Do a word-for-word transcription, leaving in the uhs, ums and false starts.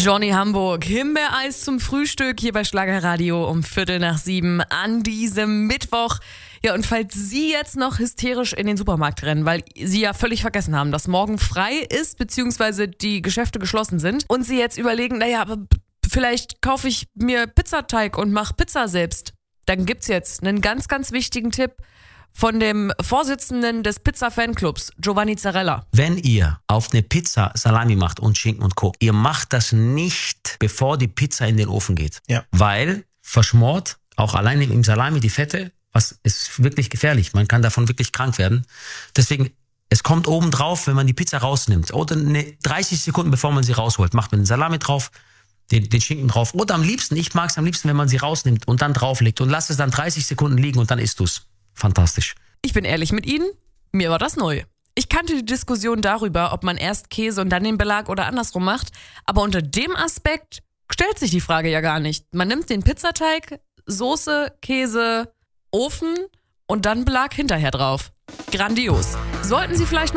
Johnny Hamburg, Himbeereis zum Frühstück hier bei Schlagerradio um Viertel nach sieben an diesem Mittwoch. Ja, und falls Sie jetzt noch hysterisch in den Supermarkt rennen, weil Sie ja völlig vergessen haben, dass morgen frei ist, beziehungsweise die Geschäfte geschlossen sind und Sie jetzt überlegen, naja, aber vielleicht kaufe ich mir Pizzateig und mache Pizza selbst, dann gibt's jetzt einen ganz, ganz wichtigen Tipp von dem Vorsitzenden des Pizza-Fanclubs, Giovanni Zarella. Wenn ihr auf eine Pizza Salami macht und Schinken und Co., ihr macht das nicht, bevor die Pizza in den Ofen geht. Ja. Weil verschmort, auch alleine im Salami, die Fette, was ist wirklich gefährlich. Man kann davon wirklich krank werden. Deswegen, es kommt oben drauf, wenn man die Pizza rausnimmt. Oder eine dreißig Sekunden, bevor man sie rausholt, macht man den Salami drauf, den, den Schinken drauf. Oder am liebsten, ich mag es am liebsten, wenn man sie rausnimmt und dann drauflegt und lasst es dann dreißig Sekunden liegen und dann isst du es. Fantastisch. Ich bin ehrlich mit Ihnen, mir war das neu. Ich kannte die Diskussion darüber, ob man erst Käse und dann den Belag oder andersrum macht, aber unter dem Aspekt stellt sich die Frage ja gar nicht. Man nimmt den Pizzateig, Soße, Käse, Ofen und dann Belag hinterher drauf. Grandios. Sollten Sie vielleicht mal